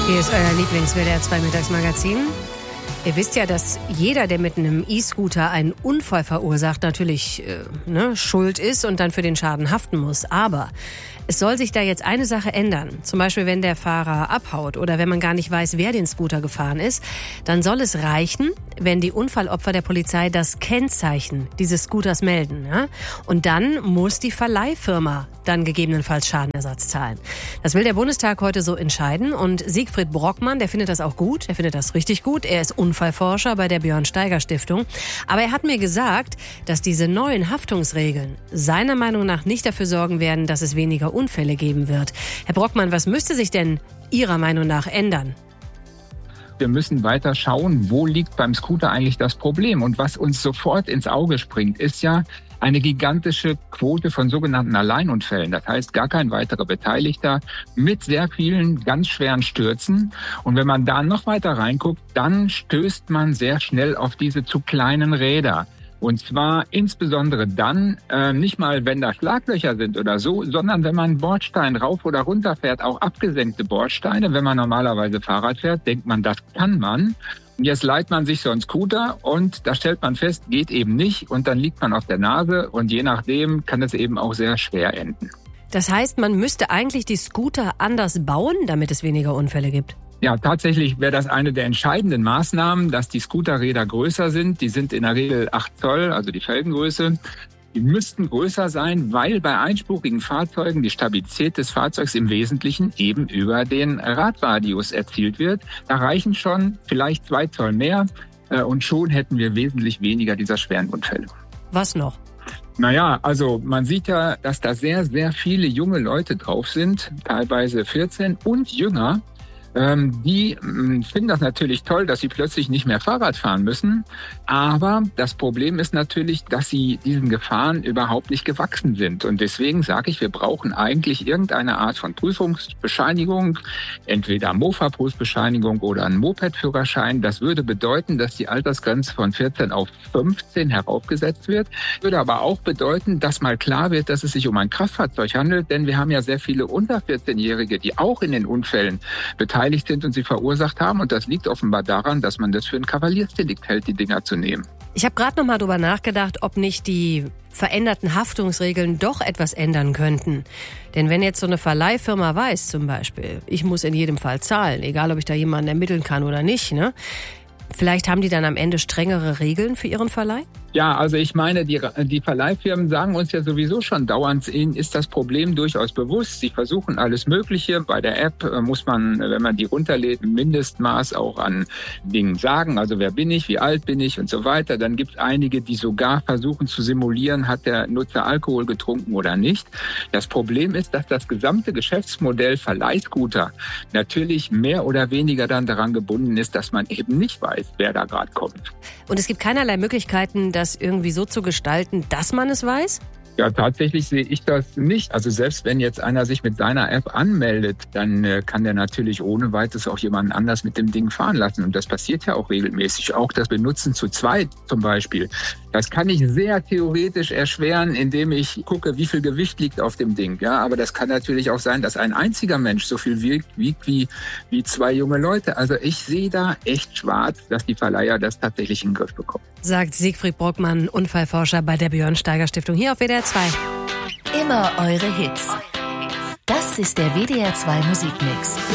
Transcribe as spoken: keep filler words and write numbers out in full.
Hier ist euer Lieblings-W D R zwei Mittagsmagazin. Ihr wisst ja, dass jeder, der mit einem E-Scooter einen Unfall verursacht, natürlich äh, ne, schuld ist und dann für den Schaden haften muss. Aber es soll sich da jetzt eine Sache ändern. Zum Beispiel, wenn der Fahrer abhaut oder wenn man gar nicht weiß, wer den Scooter gefahren ist, dann soll es reichen, wenn die Unfallopfer der Polizei das Kennzeichen dieses Scooters melden. Ja? Und dann muss die Verleihfirma dann gegebenenfalls Schadenersatz zahlen. Das will der Bundestag heute so entscheiden. Und Siegfried Brockmann, der findet das auch gut. Er findet das richtig gut. Er ist Unfallforscher bei der Björn-Steiger-Stiftung. Aber er hat mir gesagt, dass diese neuen Haftungsregeln seiner Meinung nach nicht dafür sorgen werden, dass es weniger Unfälle geben wird. Herr Brockmann, was müsste sich denn Ihrer Meinung nach ändern? Wir müssen weiter schauen, wo liegt beim Scooter eigentlich das Problem. Und was uns sofort ins Auge springt, ist ja eine gigantische Quote von sogenannten Alleinunfällen. Das heißt, gar kein weiterer Beteiligter mit sehr vielen ganz schweren Stürzen. Und wenn man da noch weiter reinguckt, dann stößt man sehr schnell auf diese zu kleinen Räder. Und zwar insbesondere dann, äh, nicht mal wenn da Schlaglöcher sind oder so, sondern wenn man einen Bordstein rauf oder runter fährt, auch abgesenkte Bordsteine. Wenn man normalerweise Fahrrad fährt, denkt man, das kann man. Und jetzt leiht man sich so einen Scooter und da stellt man fest, geht eben nicht. Und dann liegt man auf der Nase und je nachdem kann es eben auch sehr schwer enden. Das heißt, man müsste eigentlich die Scooter anders bauen, damit es weniger Unfälle gibt? Ja, tatsächlich wäre das eine der entscheidenden Maßnahmen, dass die Scooterräder größer sind. Die sind in der Regel acht Zoll, also die Felgengröße. Die müssten größer sein, weil bei einspurigen Fahrzeugen die Stabilität des Fahrzeugs im Wesentlichen eben über den Radradius erzielt wird. Da reichen schon vielleicht zwei Zoll mehr und schon hätten wir wesentlich weniger dieser schweren Unfälle. Was noch? Naja, also man sieht ja, dass da sehr, sehr viele junge Leute drauf sind, teilweise vierzehn und jünger. Die finden das natürlich toll, dass sie plötzlich nicht mehr Fahrrad fahren müssen. Aber das Problem ist natürlich, dass sie diesen Gefahren überhaupt nicht gewachsen sind. Und deswegen sage ich, wir brauchen eigentlich irgendeine Art von Prüfungsbescheinigung, entweder Mofa-Prüfbescheinigung oder einen Moped-Führerschein. Das würde bedeuten, dass die Altersgrenze von vierzehn auf fünfzehn heraufgesetzt wird. Würde aber auch bedeuten, dass mal klar wird, dass es sich um ein Kraftfahrzeug handelt. Denn wir haben ja sehr viele unter vierzehn-Jährige, die auch in den Unfällen beteiligt sind und sie verursacht haben. Und das liegt offenbar daran, dass man das für ein Kavaliersdelikt hält, die Dinger zu nehmen. Ich habe gerade noch mal drüber nachgedacht, ob nicht die veränderten Haftungsregeln doch etwas ändern könnten. Denn wenn jetzt so eine Verleihfirma weiß zum Beispiel, ich muss in jedem Fall zahlen, egal ob ich da jemanden ermitteln kann oder nicht, ne? Vielleicht haben die dann am Ende strengere Regeln für ihren Verleih? Ja, also ich meine, die, die Verleihfirmen sagen uns ja sowieso schon dauernd, ihnen ist das Problem durchaus bewusst. Sie versuchen alles Mögliche. Bei der App muss man, wenn man die runterlädt, ein Mindestmaß auch an Dingen sagen. Also wer bin ich, wie alt bin ich und so weiter. Dann gibt es einige, die sogar versuchen zu simulieren, hat der Nutzer Alkohol getrunken oder nicht. Das Problem ist, dass das gesamte Geschäftsmodell Verleihscooter natürlich mehr oder weniger dann daran gebunden ist, dass man eben nicht weiß, wer da gerade kommt. Und es gibt keinerlei Möglichkeiten, das irgendwie so zu gestalten, dass man es weiß? Ja, tatsächlich sehe ich das nicht. Also selbst wenn jetzt einer sich mit seiner App anmeldet, dann äh, kann der natürlich ohne weiteres auch jemanden anders mit dem Ding fahren lassen. Und das passiert ja auch regelmäßig. Auch das Benutzen zu zweit zum Beispiel. Das kann ich sehr theoretisch erschweren, indem ich gucke, wie viel Gewicht liegt auf dem Ding. Ja, aber das kann natürlich auch sein, dass ein einziger Mensch so viel wiegt, wiegt wie, wie zwei junge Leute. Also ich sehe da echt schwarz, dass die Verleiher das tatsächlich in den Griff bekommen. Sagt Siegfried Brockmann, Unfallforscher bei der Björn-Steiger-Stiftung hier auf W D R zwei. Immer eure Hits. Das ist der W D R zwei Musikmix.